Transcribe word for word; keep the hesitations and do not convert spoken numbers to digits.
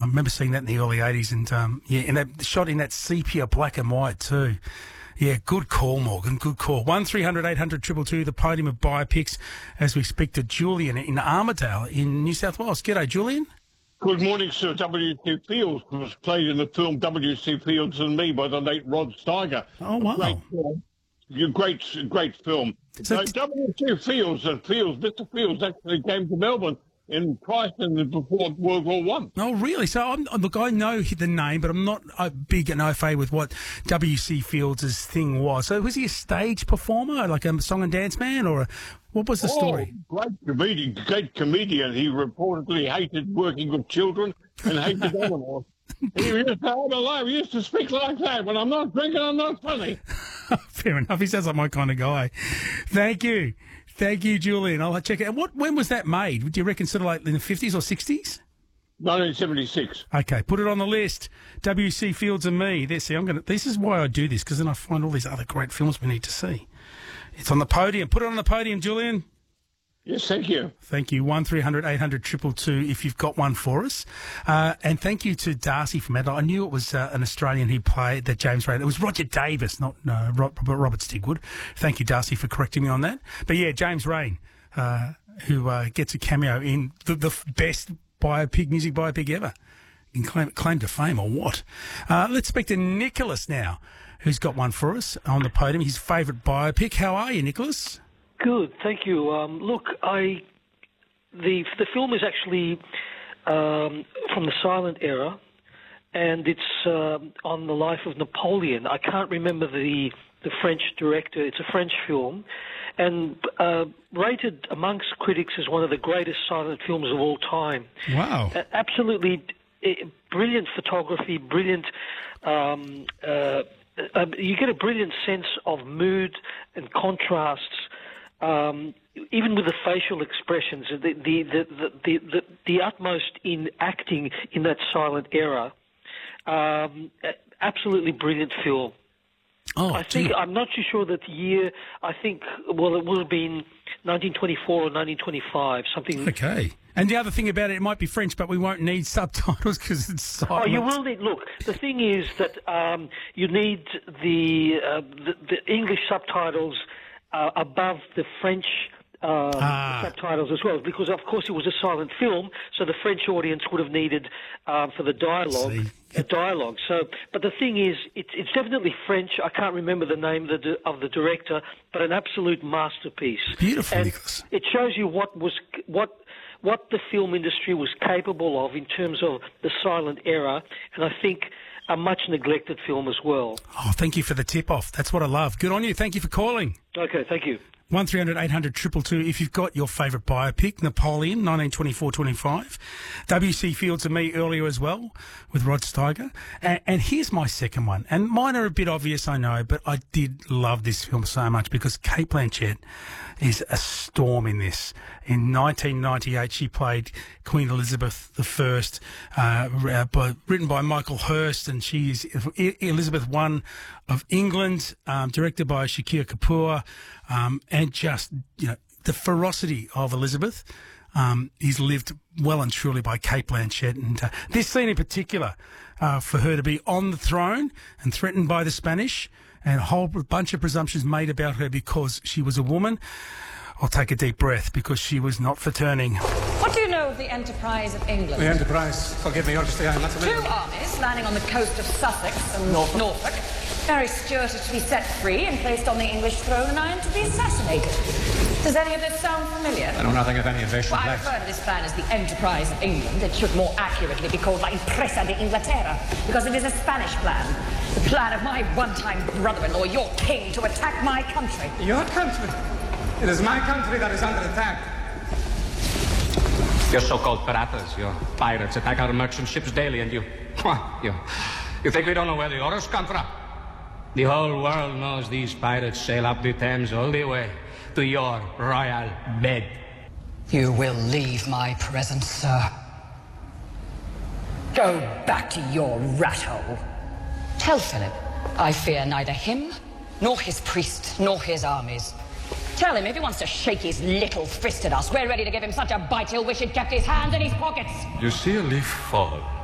remember seeing that in the early eighties, and um, yeah, and that shot in that sepia black and white too. Yeah, good call, Morgan. Good call. One three hundred eight hundred two two two, the podium of biopics, as we speak to Julian in Armidale in New South Wales. G'day, Julian. Good morning, sir. W C Fields was played in the film W C Fields and Me by the late Rod Steiger. Oh, wow. Great film. Great, great film. So uh, W C Fields and Fields, Mister Fields actually came to Melbourne in Christchurch before World War One. Oh, really? So, I'm, look, I know the name, but I'm not a big an au fait with what W C Fields' thing was. So, was he a stage performer, like a song and dance man, or a, what was the oh, story? Great comedian, great comedian. He reportedly hated working with children and hated animals. He used to hold alive. He used to speak like that. When I'm not drinking, I'm not funny. Fair enough. He sounds like my kind of guy. Thank you. Thank you, Julian. I'll check it out. What, when was that made? Do you reckon sort of like in the fifties or sixties? nineteen seventy-six. Okay, put it on the list. W C Fields and Me. There, see, I'm gonna. This is why I do this, because then I find all these other great films we need to see. It's on the podium. Put it on the podium, Julian. Yes, thank you. Thank you. One three hundred eight hundred two two two if you've got one for us. Uh, and thank you to Darcy from Adelaide. I knew it was uh, an Australian who played that James Ray. It was Roger Davis, not no, Robert, Robert Stigwood. Thank you, Darcy, for correcting me on that. But yeah, James Ray, uh, who uh, gets a cameo in the, the best biopic, music biopic ever. In claim, claim to fame or what? Uh, let's speak to Nicholas now, who's got one for us on the podium. His favourite biopic. How are you, Nicholas? Good, thank you. Um, look, I the the film is actually um, from the silent era, and it's uh, on the life of Napoleon. I can't remember the the French director. It's a French film, and uh, rated amongst critics as one of the greatest silent films of all time. Wow! Uh, absolutely uh, brilliant photography, brilliant. Um, uh, uh, you get a brilliant sense of mood and contrasts. Um, even with the facial expressions, the the, the the the the utmost in acting in that silent era, um, absolutely brilliant film. Oh, I think dear. I'm not too sure that the year. I think well, it would have been nineteen twenty-four or nineteen twenty-five, something. Okay. And the other thing about it, it might be French, but we won't need subtitles because it's silent. Oh, you will need. Look, the thing is that um, you need the, uh, the the English subtitles. Uh, above the French um, ah. subtitles as well, because of course it was a silent film, so the French audience would have needed um, for the dialogue, the dialogue. So, but the thing is, it's, it's definitely French. I can't remember the name of the, of the director, but an absolute masterpiece. Beautiful, and Nicholas. It shows you what was what what the film industry was capable of in terms of the silent era, and I think a much neglected film as well. Oh, thank you for the tip-off. That's what I love. Good on you. Thank you for calling. Okay, thank you. one three hundred eight hundred two two two if you've got your favourite biopic, Napoleon, nineteen twenty-four twenty-five. W C Fields and Me earlier as well, with Rod Steiger. And, and here's my second one. And mine are a bit obvious, I know, but I did love this film so much because Cate Blanchett is a storm in this. In nineteen ninety-eight, she played Queen Elizabeth the First, uh, by, written by Michael Hurst, and she's Elizabeth the First of England, um, directed by Shakir Kapoor, um, and just, you know, the ferocity of Elizabeth um, is lived well and truly by Cate Blanchett. And uh, this scene in particular, uh, for her to be on the throne and threatened by the Spanish, and a whole bunch of presumptions made about her because she was a woman. I'll take a deep breath because she was not for turning. What do you know of the Enterprise of England? The Enterprise? Forgive me, Your Majesty, I'm not familiar. Two armies landing on the coast of Sussex and Norfolk. Norfolk. Mary Stuart is to be set free and placed on the English throne, and I am to be assassinated. Does any of this sound familiar? I know nothing of any invasion Well, I plans. refer to this plan as the Enterprise of England. It should more accurately be called La Impresa de Inglaterra, because it is a Spanish plan. The plan of my one-time brother-in-law, your king, to attack my country. Your country? It is my country that is under attack. Your so-called piratas, your pirates, attack our merchant ships daily, and you... You, you think we don't know where the orders come from? The whole world knows these pirates sail up the Thames all the way to your royal bed. You will leave my presence, sir. Go back to your rat hole. Tell Philip I fear neither him, nor his priest, nor his armies. Tell him if he wants to shake his little fist at us, we're ready to give him such a bite he'll wish he'd kept his hands in his pockets. You see a leaf fall.